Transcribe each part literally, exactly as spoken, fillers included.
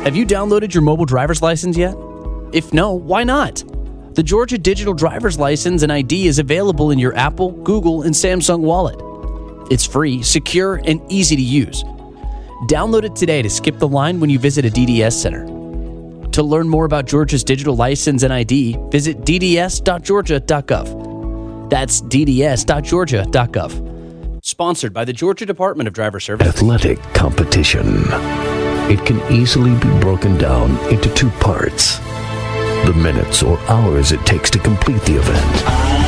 Have you downloaded your mobile driver's license yet? If no, why not? The Georgia Digital Driver's License and I D is available in your Apple, Google, and Samsung wallet. It's free, secure, and easy to use. Download it today to skip the line when you visit a D D S center. To learn more about Georgia's digital license and I D, visit d d s dot georgia dot gov. That's d d s dot georgia dot gov. Sponsored by the Georgia Department of Driver Services. Athletic competition. It can easily be broken down into two parts. The minutes or hours it takes to complete the event.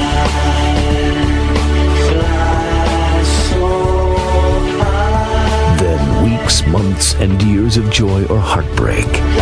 Then weeks, months, and years of joy or heartbreak.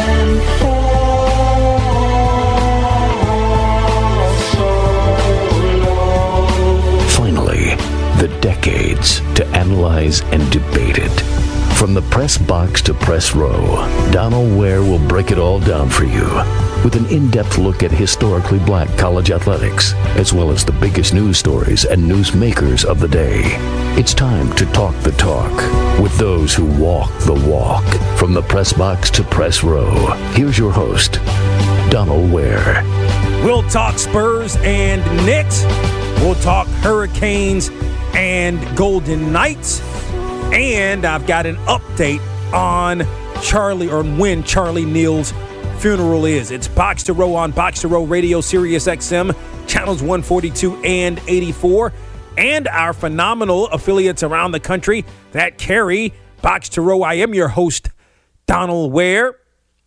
Finally, the decades to analyze and debate it. From the press box to press row, Donald Ware will break it all down for you with an in-depth look at historically black college athletics, as well as the biggest news stories and newsmakers of the day. It's time to talk the talk with those who walk the walk. From the press box to press row, here's your host, Donald Ware. We'll talk Spurs and Knicks. We'll talk Hurricanes and Golden Knights. And I've got an update on Charlie, or when Charlie Neal's funeral is. It's Box to Row on Box to Row Radio, Sirius X M, channels one forty-two and eighty-four, and our phenomenal affiliates around the country that carry Box to Row. I am your host, Donald Ware.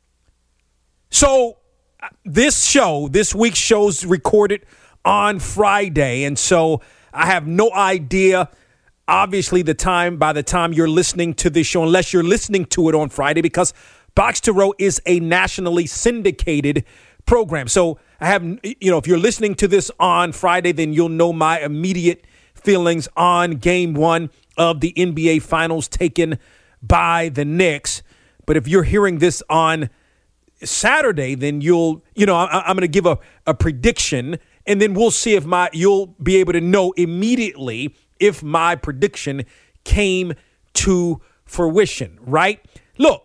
So this show, this week's show's recorded on Friday, and so I have no idea, obviously, the time by the time you're listening to this show, unless you're listening to it on Friday, because Box to Row is a nationally syndicated program. So I have, you know, if you're listening to this on Friday, then you'll know my immediate feelings on game one of the N B A Finals taken by the Knicks. But if you're hearing this on Saturday, then you'll, you know, I, I'm going to give a, a prediction, and then we'll see if my, you'll be able to know immediately if my prediction came to fruition, right? Look,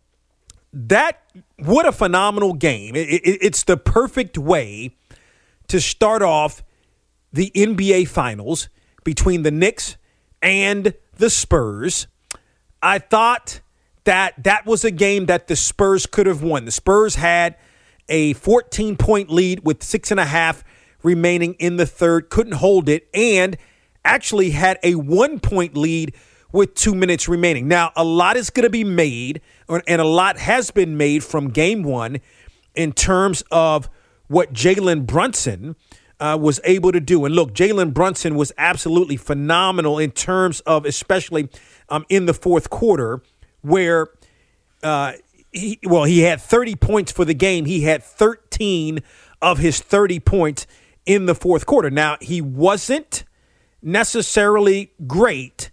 that, what a phenomenal game. It, it, it's the perfect way to start off the N B A Finals between the Knicks and the Spurs. I thought that that was a game that the Spurs could have won. The Spurs had a fourteen-point lead with six and a half remaining in the third, couldn't hold it, and actually had a one-point lead with two minutes remaining. Now, a lot is going to be made, and a lot has been made from game one in terms of what Jalen Brunson uh, was able to do. And look, Jalen Brunson was absolutely phenomenal in terms of, especially um, in the fourth quarter, where, uh, he, well, he had thirty points for the game. He had thirteen of his thirty points in the fourth quarter. Now, he wasn't necessarily great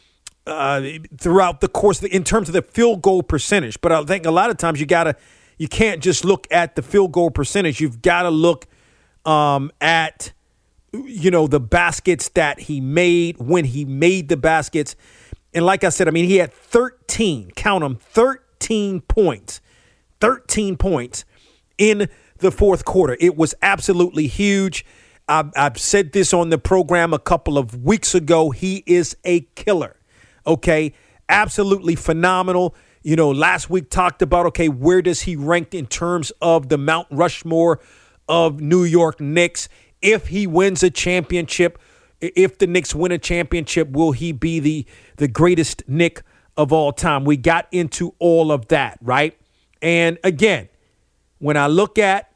uh, throughout the course of the, in terms of the field goal percentage. But I think a lot of times you gotta, you can't just look at the field goal percentage. You've got to look um, at, you know, the baskets that he made, when he made the baskets. And like I said, I mean, he had thirteen, count them, thirteen points, thirteen points in the fourth quarter. It was absolutely huge. I've, I've said this on the program a couple of weeks ago. He is a killer. Okay. Absolutely phenomenal. You know, last week talked about, okay, where does he rank in terms of the Mount Rushmore of New York Knicks? If he wins a championship, if the Knicks win a championship, will he be the, the greatest Knick of all time? We got into all of that, right? And again, when I look at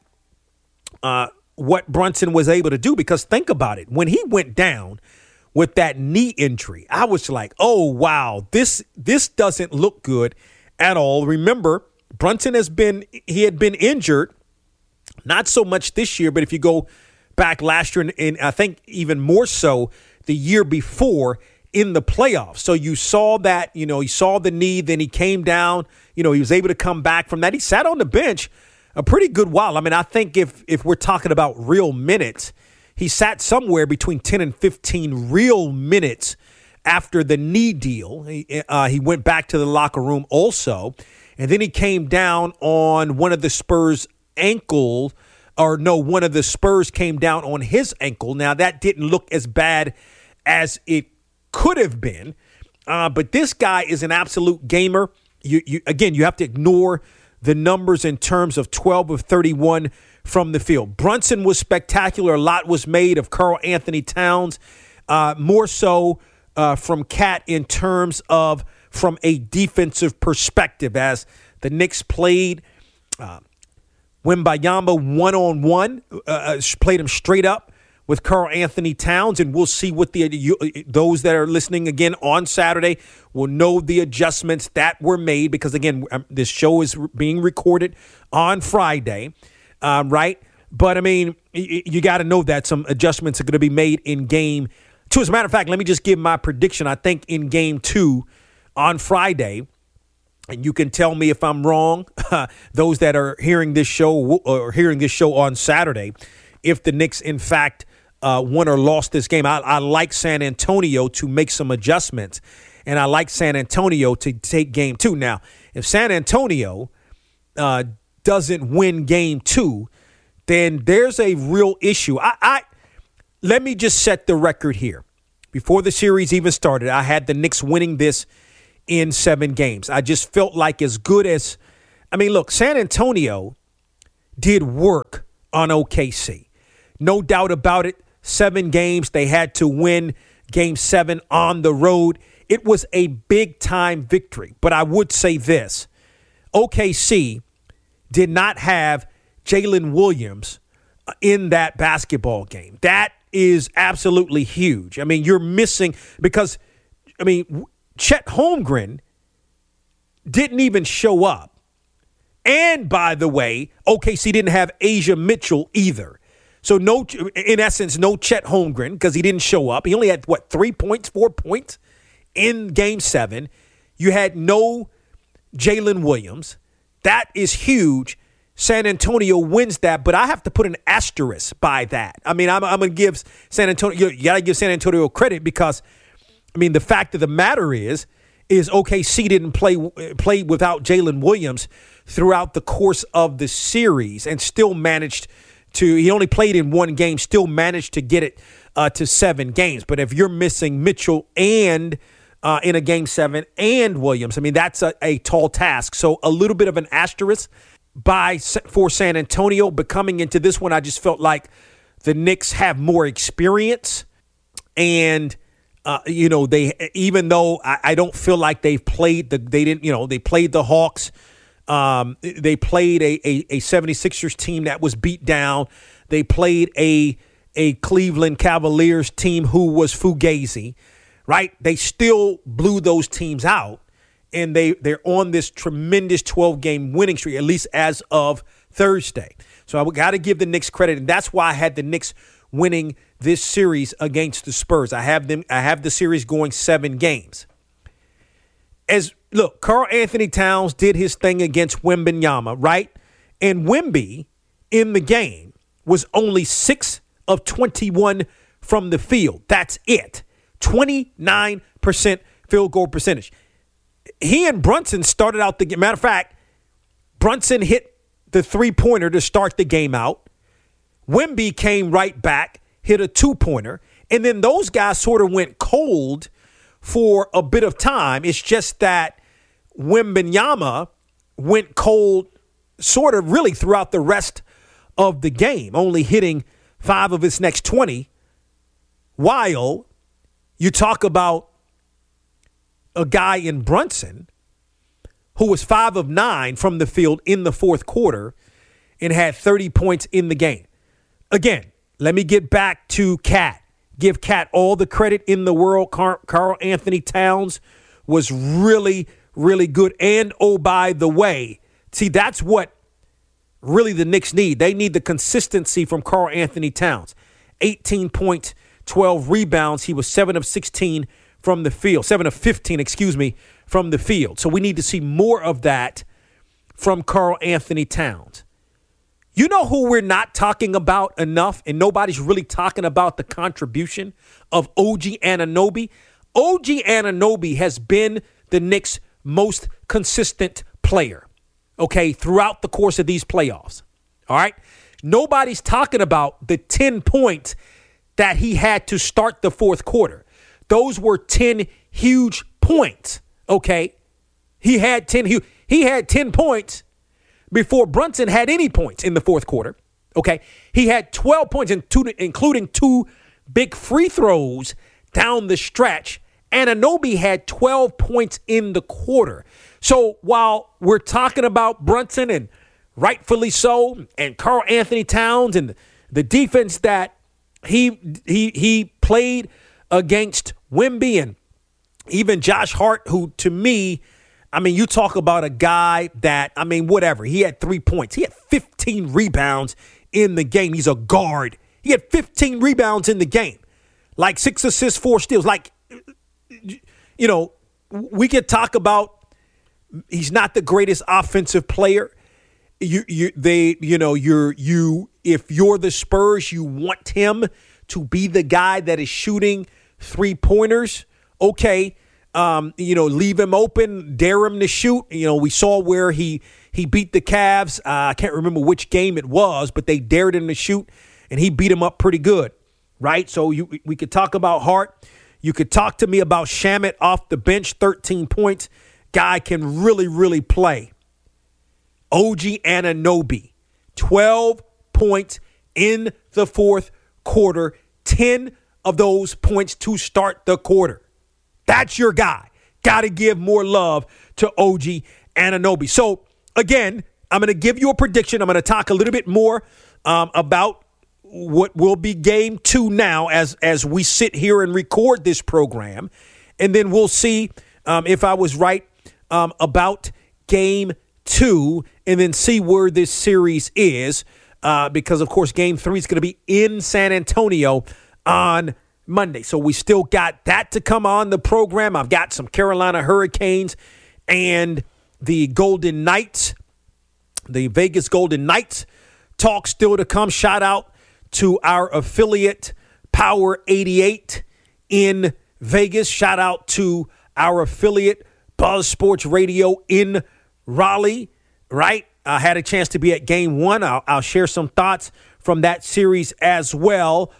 uh, what Brunson was able to do, because think about it, when he went down with that knee injury, I was like, oh, wow, this this doesn't look good at all. Remember, Brunson has been, he had been injured, not so much this year, but if you go back last year, and, and I think even more so the year before in the playoffs. So you saw that, you know, he saw the knee, then he came down, you know, he was able to come back from that. He sat on the bench a pretty good while. I mean, I think if if we're talking about real minutes, he sat somewhere between ten and fifteen real minutes after the knee deal. He, uh, he went back to the locker room also. And then he came down on one of the Spurs' ankle, or no, one of the Spurs came down on his ankle. Now, that didn't look as bad as it could have been. Uh, but this guy is an absolute gamer. You, you again, you have to ignore the numbers in terms of twelve of thirty-one from the field. Brunson was spectacular. A lot was made of Karl Anthony Towns, uh, more so uh, from Cat in terms of from a defensive perspective as the Knicks played uh, Wembanyama one-on-one, uh, played him straight up with Karl Anthony Towns, and we'll see what the you, those that are listening again on Saturday will know the adjustments that were made because, again, this show is being recorded on Friday, uh, right? But, I mean, you, you got to know that some adjustments are going to be made in game two. As a matter of fact, let me just give my prediction. I think in game two on Friday, and you can tell me if I'm wrong, those that are hearing this show or hearing this show on Saturday, if the Knicks, in fact, uh, won or lost this game. I, I like San Antonio to make some adjustments, and I like San Antonio to take game two. Now, if San Antonio uh, doesn't win game two, then there's a real issue. I, I let me just set the record here. Before the series even started, I had the Knicks winning this in seven games. I just felt like as good as, I mean, look, San Antonio did work on O K C. No doubt about it. Seven games. They had to win game seven on the road. It was a big time victory. But I would say this. O K C did not have Jalen Williams in that basketball game. That is absolutely huge. I mean, you're missing because, I mean, Chet Holmgren didn't even show up. And by the way, O K C didn't have Asia Mitchell either. So no, in essence, no Chet Holmgren because he didn't show up. He only had, what, three points, four points in game seven. You had no Jalen Williams. That is huge. San Antonio wins that, but I have to put an asterisk by that. I mean, I'm, I'm going to give San Antonio, you got to give San Antonio credit because, I mean, the fact of the matter is, is O K C didn't play play without Jalen Williams throughout the course of the series and still managed to, he only played in one game, still managed to get it uh, to seven games. But if you're missing Mitchell and uh, in a game seven and Williams, I mean, that's a, a tall task. So a little bit of an asterisk by for San Antonio. But coming into this one, I just felt like the Knicks have more experience and Uh, you know, they even though I, I don't feel like they've played the they didn't, you know, they played the Hawks. Um, they played a, a, a 76ers team that was beat down. They played a a Cleveland Cavaliers team who was fugazi, right? They still blew those teams out, and they, they're on this tremendous twelve-game winning streak, at least as of Thursday. So I got to give the Knicks credit, and that's why I had the Knicks winning this series against the Spurs. I have them. I have the series going seven games. As look, Karl Anthony Towns did his thing against Wembanyama, right? And Wemby in the game was only six of twenty-one from the field. That's it. twenty-nine percent field goal percentage. He and Brunson started out the game. Matter of fact, Brunson hit the three-pointer to start the game out. Wemby came right back, hit a two-pointer, and then those guys sort of went cold for a bit of time. It's just that Wembanyama went cold sort of really throughout the rest of the game, only hitting five of his next twenty, while you talk about a guy in Brunson who was five of nine from the field in the fourth quarter and had thirty points in the game. Again, let me get back to Cat. Give Cat all the credit in the world. Car- Karl Anthony Towns was really, really good. And, oh, by the way, see, that's what really the Knicks need. They need the consistency from Karl Anthony Towns. eighteen points, twelve rebounds. He was seven of sixteen from the field. seven of fifteen, excuse me, from the field. So we need to see more of that from Karl Anthony Towns. You know who we're not talking about enough, and nobody's really talking about the contribution of O G Anunoby? O G Anunoby has been the Knicks' most consistent player. player, okay, throughout the course of these playoffs. All right? Nobody's talking about the ten points that he had to start the fourth quarter. Those were ten huge points, okay? He had ten he, he had ten points before Brunson had any points in the fourth quarter, okay? He had twelve points, in two, including two big free throws down the stretch, and Anunoby had twelve points in the quarter. So while we're talking about Brunson, and rightfully so, and Karl Anthony Towns and the defense that he he he played against Wemby, and even Josh Hart, who to me, I mean, you talk about a guy that, I mean, whatever. He had three points. He had fifteen rebounds in the game. He's a guard. He had fifteen rebounds in the game, like six assists, four steals. Like, you know, we could talk about he's not the greatest offensive player. You, you, they, you know, you're, you, if you're the Spurs, you want him to be the guy that is shooting three pointers. Okay. Um, you know, leave him open, dare him to shoot. You know, we saw where he, he beat the Cavs. Uh, I can't remember which game it was, but they dared him to shoot and he beat him up pretty good. Right. So you, we could talk about Hart. You could talk to me about Shamet off the bench, thirteen points. Guy can really, really play. O G Anunoby, twelve points in the fourth quarter, ten of those points to start the quarter. That's your guy. Got to give more love to O G Anunoby. So, again, I'm going to give you a prediction. I'm going to talk a little bit more um, about what will be game two now as, as we sit here and record this program. And then we'll see um, if I was right um, about game two, and then see where this series is, uh, because, of course, game three is going to be in San Antonio on Monday. So we still got that to come on the program. I've got some Carolina Hurricanes and the Golden Knights, the Vegas Golden Knights talk still to come. Shout out to our affiliate Power eighty-eight in Vegas. Shout out to our affiliate Buzz Sports Radio in Raleigh, right? I had a chance to be at game one. I'll, I'll share some thoughts from that series as well.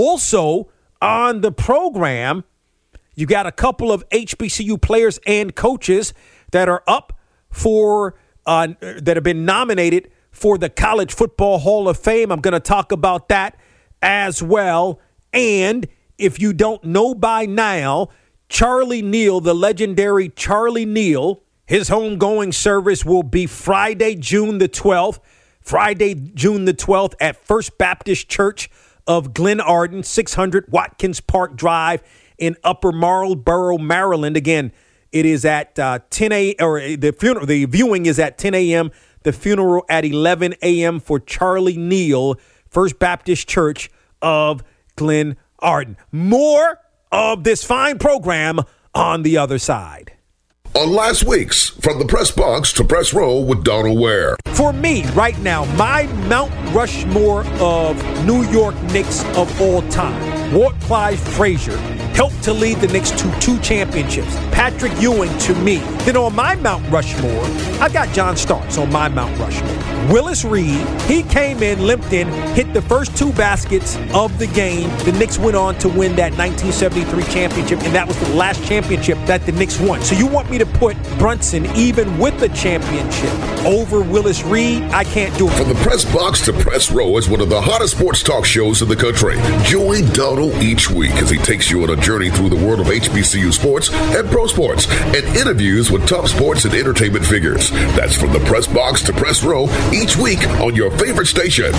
Also on the program, you got a couple of H B C U players and coaches that are up for, uh, that have been nominated for the College Football Hall of Fame. I'm going to talk about that as well. And if you don't know by now, Charlie Neal, the legendary Charlie Neal, his homegoing service will be Friday, June the twelfth. Friday, June the twelfth at First Baptist Church of Glen Arden, six hundred Watkins Park Drive in Upper Marlboro, Maryland. Again, it is at uh, ten a.m. or the funeral. The viewing is at ten a.m. The funeral at eleven a.m. for Charlie Neal, First Baptist Church of Glen Arden. More of this fine program on the other side. On last week's From the Press Box to Press Row with Donald Ware. For me, right now, my Mount Rushmore of New York Knicks of all time, Walt Clyde Frazier helped to lead the Knicks to two championships. Patrick Ewing to me. Then on my Mount Rushmore, I've got John Starks on my Mount Rushmore. Willis Reed, he came in, limped in, hit the first two baskets of the game. The Knicks went on to win that nineteen seventy-three championship, and that was the last championship that the Knicks won. So you want me to put Brunson, even with the championship, over Willis Reed? I can't do it. From the Press Box to Press Row is one of the hottest sports talk shows in the country. Join Donald each week as he takes you on a journey through the world of H B C U sports and pro sports and interviews with top sports and entertainment figures. That's From the Press Box to Press Row each week on your favorite station.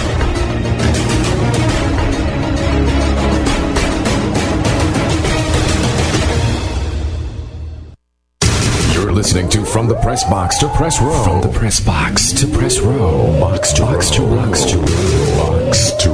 Listening to From the Press Box to Press Row. From the Press Box to Press Row. Box to box to box to box to